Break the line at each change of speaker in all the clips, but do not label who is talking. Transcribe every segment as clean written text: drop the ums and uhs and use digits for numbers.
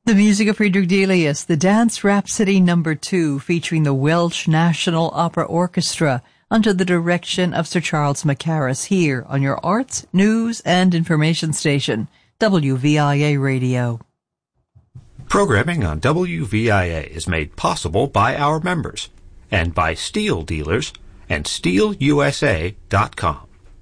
The music of Friedrich Delius, the Dance Rhapsody No. 2, featuring the Welsh National Opera Orchestra under the direction of Sir Charles Mackerras, here on your arts, news, and information station, WVIA Radio.
Programming on WVIA is made possible by our members and by steel dealers and SteelUSA.com.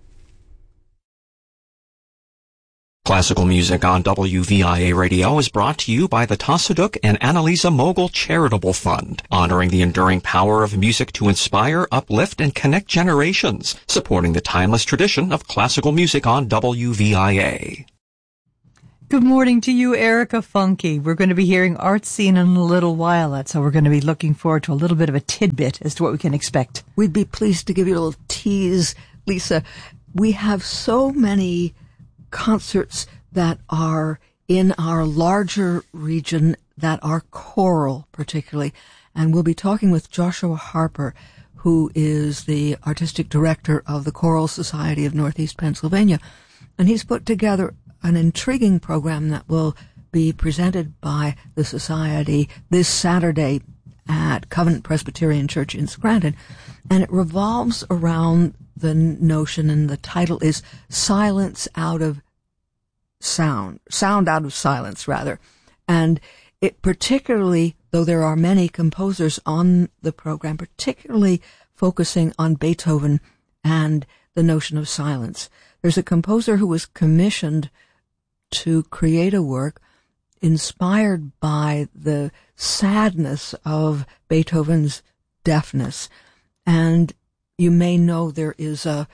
Classical music on WVIA Radio is brought to you by the Tasaduk and Annalisa Mogul Charitable Fund, honoring the enduring power of music to inspire, uplift, and connect generations, supporting the timeless tradition of classical music on WVIA.
Good morning to you, Erica Funky. We're going to be hearing Art Scene in a little while, so we're going to be looking forward to a little bit of a tidbit as to what we can expect.
We'd be pleased to give you a little tease, Lisa. We have so many concerts that are in our larger region that are choral particularly, and we'll be talking with Joshua Harper, who is the artistic director of the Choral Society of Northeast Pennsylvania, and he's put together an intriguing program that will be presented by the society this Saturday at Covenant Presbyterian Church in Scranton, and it revolves around the notion, and the title is Silence Out of Sound Out of Silence, rather. And it particularly, though there are many composers on the program, particularly focusing on Beethoven and the notion of silence. There's a composer who was commissioned to create a work inspired by the sadness of Beethoven's deafness. And you may know there is a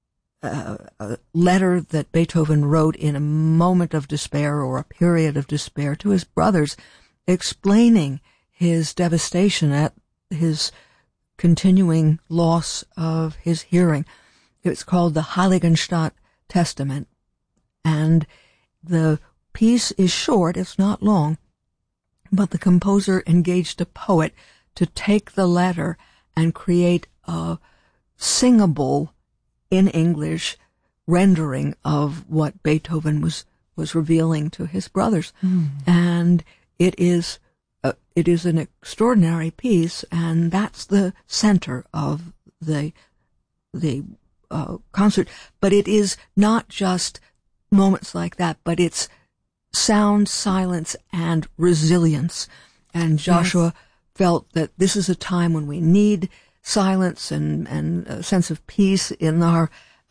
letter that Beethoven wrote in a moment of despair or a period of despair to his brothers, explaining his devastation at his continuing loss of his hearing. It's called the Heiligenstadt Testament, and the piece is short, it's not long, but the composer engaged a poet to take the letter and create a singable, in English, rendering of what Beethoven was revealing to his brothers. And it is an extraordinary piece, and that's the center of the concert. But it is not just moments like that, but it's sound, silence, and resilience. And Joshua felt that this is a time when we need silence and a sense of peace in our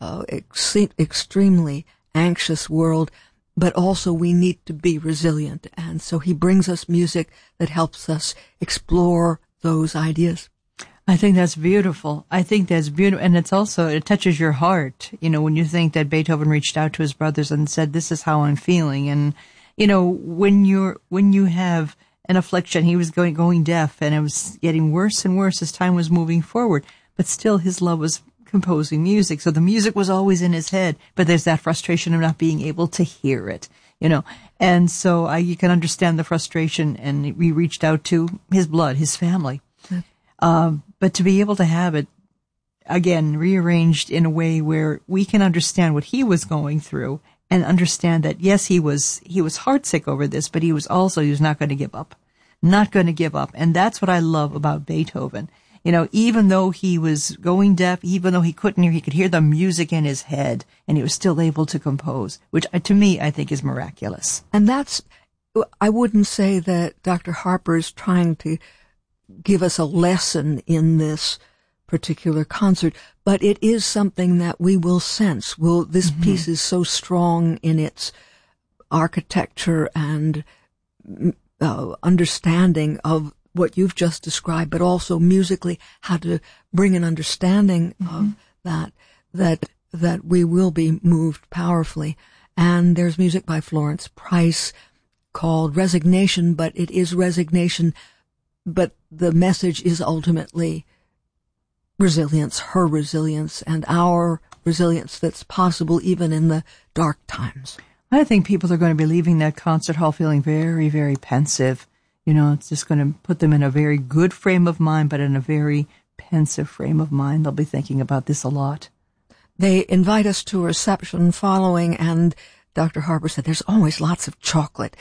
extremely anxious world, but also we need to be resilient. And so he brings us music that helps us explore those ideas.
I think that's beautiful. And it's also, it touches your heart, when you think that Beethoven reached out to his brothers and said, this is how I'm feeling. And, when you have an affliction, he was going deaf, and it was getting worse and worse as time was moving forward, but still his love was composing music. So the music was always in his head, but there's that frustration of not being able to hear it, and so you can understand the frustration, and we reached out to his blood, his family. But to be able to have it, again, rearranged in a way where we can understand what he was going through and understand that, yes, he was heartsick over this, but he was not going to give up. Not going to give up. And that's what I love about Beethoven. Even though he was going deaf, even though he couldn't hear, he could hear the music in his head, and he was still able to compose, which to me, I think is miraculous.
And I wouldn't say that Dr. Harper is trying to give us a lesson in this particular concert, but it is something that we will sense. This piece is so strong in its architecture and understanding of what you've just described, but also musically how to bring an understanding of that we will be moved powerfully. And there's music by Florence Price called Resignation, but it is resignation, but the message is ultimately resilience, her resilience, and our resilience that's possible even in the dark times.
I think people are going to be leaving that concert hall feeling very, very pensive. It's just going to put them in a very good frame of mind, but in a very pensive frame of mind. They'll be thinking about this a lot.
They invite us to a reception following, and Dr. Harper said, there's always lots of chocolate.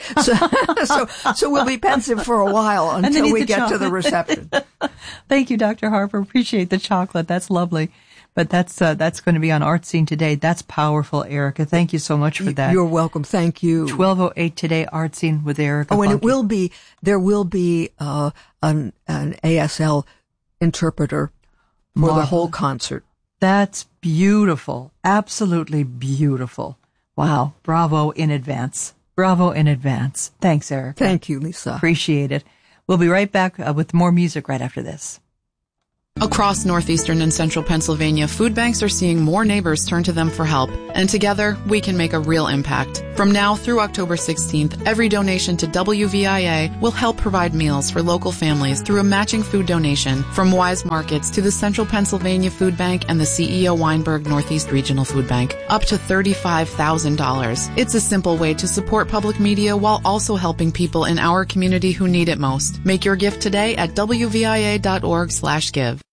So we'll be pensive for a while until we get to the reception.
Thank you, Dr. Harper. Appreciate the chocolate. That's lovely. But that's going to be on Art Scene today. That's powerful, Erica. Thank you so much for that.
You're welcome. Thank you.
12:08 today, Art Scene with Erica.
Oh, and there will be an ASL interpreter for the whole concert.
That's beautiful. Absolutely beautiful. Wow. Bravo in advance. Bravo in advance. Thanks, Erica.
Thank you, Lisa.
Appreciate it. We'll be right back with more music right after this.
Across northeastern and central Pennsylvania, food banks are seeing more neighbors turn to them for help. And together, we can make a real impact. From now through October 16th, every donation to WVIA will help provide meals for local families through a matching food donation from Wise Markets to the Central Pennsylvania Food Bank and the CEO Weinberg Northeast Regional Food Bank, up to $35,000. It's a simple way to support public media while also helping people in our community who need it most. Make your gift today at WVIA.org/give.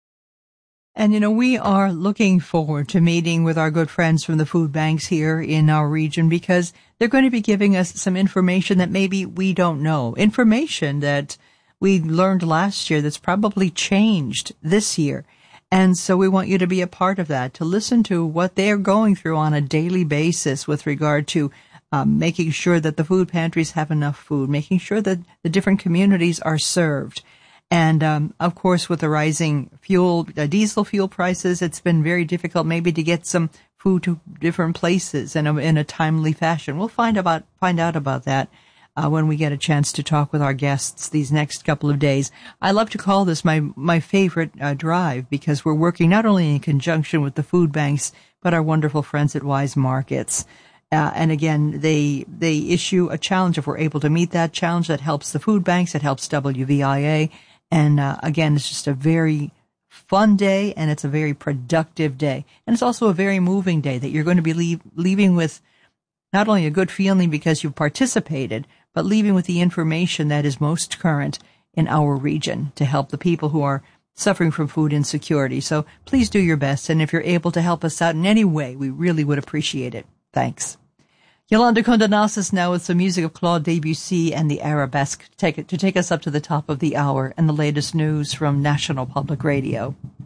And, we are looking forward to meeting with our good friends from the food banks here in our region because they're going to be giving us some information that maybe we don't know. Information that we learned last year that's probably changed this year. And so we want you to be a part of that, to listen to what they're going through on a daily basis with regard to making sure that the food pantries have enough food, making sure that the different communities are served. And, of course, with the rising diesel fuel prices, it's been very difficult maybe to get some food to different places in a timely fashion. We'll find out about that when we get a chance to talk with our guests these next couple of days. I love to call this my favorite drive because we're working not only in conjunction with the food banks, but our wonderful friends at Wise Markets. And again, they issue a challenge. If we're able to meet that challenge, that helps the food banks, it helps WVIA. And again, it's just a very fun day, and it's a very productive day. And it's also a very moving day that you're going to be leaving with not only a good feeling because you've participated, but leaving with the information that is most current in our region to help the people who are suffering from food insecurity. So please do your best, and if you're able to help us out in any way, we really would appreciate it. Thanks. Yolanda Condonasis now with some music of Claude Debussy and the Arabesque to take us up to the top of the hour and the latest news from National Public Radio.